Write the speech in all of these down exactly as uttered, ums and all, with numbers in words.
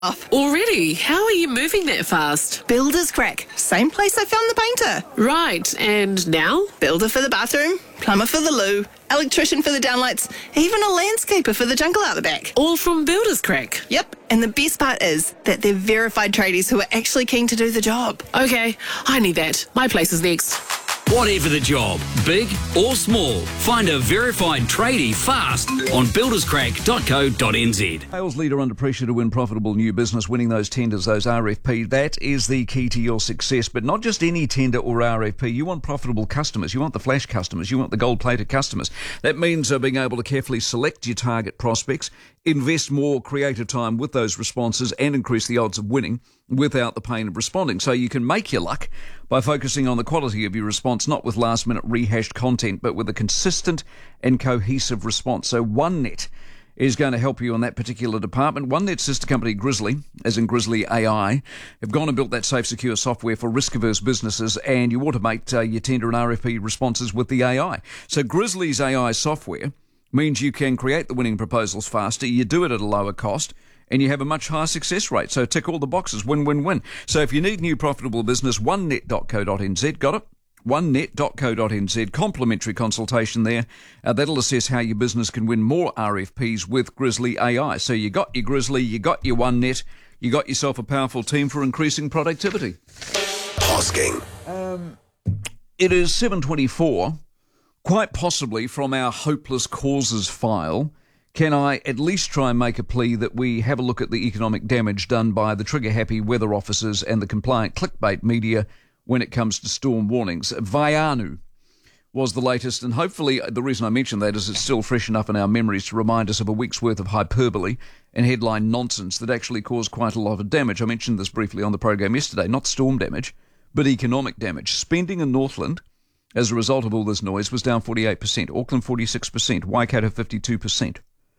off. Already? How are you moving that fast? Builder's Crack. Same place I found the painter. Right, and now? Builder for the bathroom, plumber for the loo, electrician for the downlights, even a landscaper for the jungle out the back. All from Builder's Crack? Yep, and the best part is that they're verified tradies who are actually keen to do the job. Okay, I need that. My place is next. Whatever the job, big or small, find a verified tradie fast on builders crack dot co dot n z. Sales leader under pressure to win profitable new business, winning those tenders, those R F P. That is the key to your success. But not just any tender or R F P. You want profitable customers. You want the flash customers. You want the gold-plated customers. That means uh, being able to carefully select your target prospects, invest more creative time with those responses, and increase the odds of winning without the pain of responding. So you can make your luck by focusing on the quality of your response, not with last-minute rehashed content, but with a consistent and cohesive response. So OneNet is going to help you in that particular department. OneNet's sister company, Grizzly, as in Grizzly A I, have gone and built that safe, secure software for risk-averse businesses, and you automate uh, your tender and R F P responses with the A I. So Grizzly's A I software means you can create the winning proposals faster, you do it at a lower cost, and you have a much higher success rate. So tick all the boxes. Win, win, win. So if you need new profitable business, one net dot co dot n z. Got it? one net dot co dot n z. Complimentary consultation there. Uh, that'll assess how your business can win more R F Ps with Grizzly A I. So you got your Grizzly, you got your OneNet, you got yourself a powerful team for increasing productivity. Hosking. Um, it is seven twenty-four. Quite possibly from our hopeless causes file, can I at least try and make a plea that we have a look at the economic damage done by the trigger-happy weather officers and the compliant clickbait media when it comes to storm warnings. Vaianu was the latest, and hopefully the reason I mention that is it's still fresh enough in our memories to remind us of a week's worth of hyperbole and headline nonsense that actually caused quite a lot of damage. I mentioned this briefly on the program yesterday, not storm damage, but economic damage. Spending in Northland as a result of all this noise was down forty-eight percent, Auckland forty-six percent, Waikato fifty-two percent.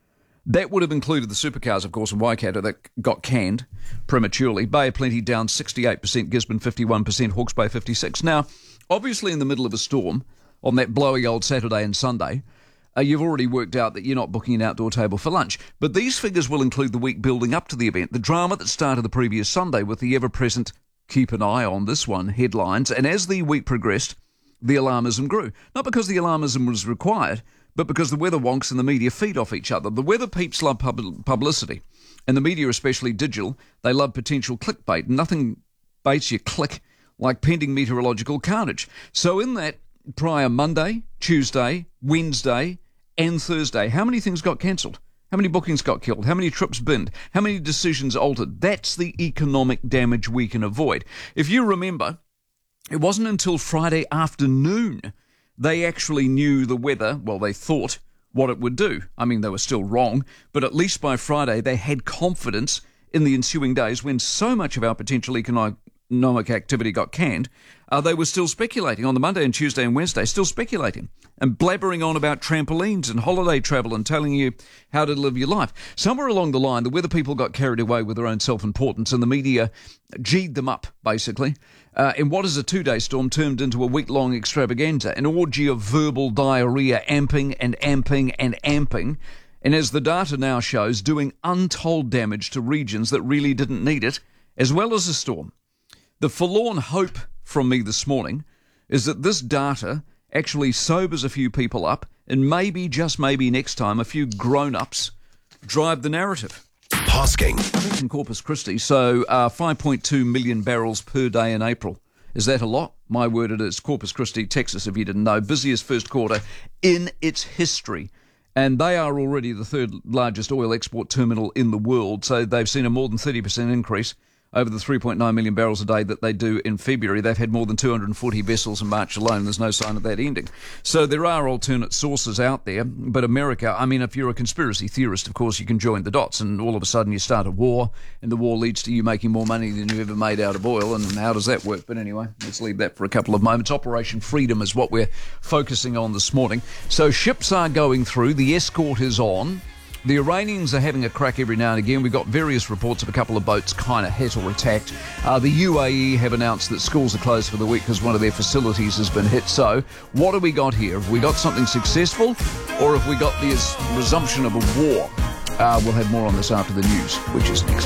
That would have included the supercars, of course, in Waikato that got canned prematurely. Bay of Plenty down sixty-eight percent, Gisborne fifty-one percent, Hawke's Bay fifty-six percent. Now, obviously in the middle of a storm, on that blowy old Saturday and Sunday, uh, you've already worked out that you're not booking an outdoor table for lunch. But these figures will include the week building up to the event, the drama that started the previous Sunday with the ever-present "keep an eye on this one" headlines. And as the week progressed, the alarmism grew. Not because the alarmism was required, but because the weather wonks and the media feed off each other. The weather peeps love pub- publicity, and the media, especially digital, they love potential clickbait. Nothing baits your click like pending meteorological carnage. So in that prior Monday, Tuesday, Wednesday, and Thursday, how many things got cancelled? How many bookings got killed? How many trips binned? How many decisions altered? That's the economic damage we can avoid. If you remember, it wasn't until Friday afternoon they actually knew the weather, well, they thought what it would do. I mean, they were still wrong, but at least by Friday they had confidence in the ensuing days when so much of our potential economic activity got canned. Uh, they were still speculating on the Monday and Tuesday and Wednesday, still speculating and blabbering on about trampolines and holiday travel and telling you how to live your life. Somewhere along the line, the weather people got carried away with their own self-importance and the media G'd them up, basically. Uh, in what is a two-day storm turned into a week-long extravaganza, an orgy of verbal diarrhea, amping and amping and amping, and as the data now shows, doing untold damage to regions that really didn't need it, as well as a storm. The forlorn hope from me this morning is that this data actually sobers a few people up, and maybe, just maybe next time, a few grown-ups drive the narrative. Hosking. In Corpus Christi, so uh, five point two million barrels per day in April. Is that a lot? My word, it is. Corpus Christi, Texas, if you didn't know. Busiest first quarter in its history. And they are already the third largest oil export terminal in the world, so they've seen a more than thirty percent increase over the three point nine million barrels a day that they do in February. They've had more than two hundred forty vessels in March alone. There's no sign of that ending. So there are alternate sources out there. But America, I mean, if you're a conspiracy theorist, of course, you can join the dots and all of a sudden you start a war and the war leads to you making more money than you've ever made out of oil. And how does that work? But anyway, let's leave that for a couple of moments. Operation Freedom is what we're focusing on this morning. So ships are going through. The escort is on. The Iranians are having a crack every now and again. We've got various reports of a couple of boats kind of hit or attacked. Uh, the U A E have announced that schools are closed for the week because one of their facilities has been hit. So what have we got here? Have we got something successful, or have we got the resumption of a war? Uh, we'll have more on this after the news, which is next.